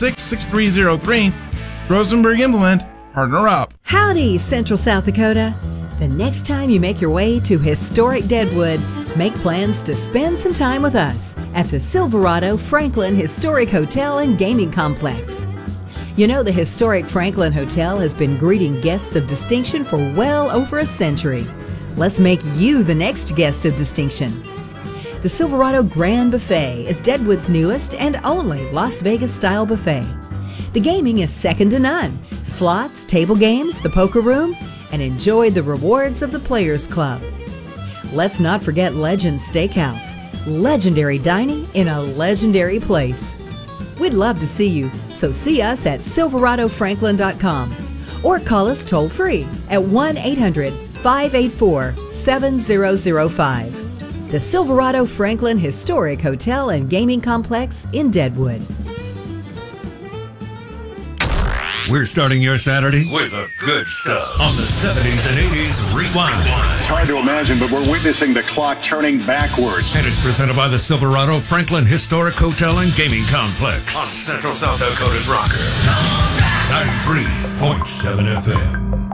716-6303. Rosenberg Implement, partner up. Howdy, Central South Dakota. The next time you make your way to historic Deadwood, make plans to spend some time with us at the Silverado Franklin Historic Hotel and Gaming Complex. You know, the historic Franklin Hotel has been greeting guests of distinction for well over a century. Let's make you the next guest of distinction. The Silverado Grand Buffet is Deadwood's newest and only Las Vegas-style buffet. The gaming is second to none. Slots, table games, the poker room, and enjoy the rewards of the Players Club. Let's not forget Legend Steakhouse, legendary dining in a legendary place. We'd love to see you, so see us at silveradofranklin.com or call us toll-free at 1-800-584-7005. The Silverado Franklin Historic Hotel and Gaming Complex in Deadwood. We're starting your Saturday with the good stuff on the 70s and 80s Rewind. It's hard to imagine, but we're witnessing the clock turning backwards. And it's presented by the Silverado Franklin Historic Hotel and Gaming Complex on Central South Dakota's Rocker 93.7 FM.